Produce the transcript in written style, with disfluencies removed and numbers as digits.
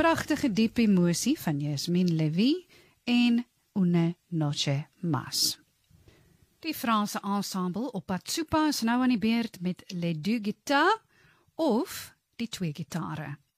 pragtige diep emosie van Yasmin Levy en Una Noche Mas. Die Franse ensemble op Patsupa is nou aan die beurt met Les Deux Guitares of die twee gitare.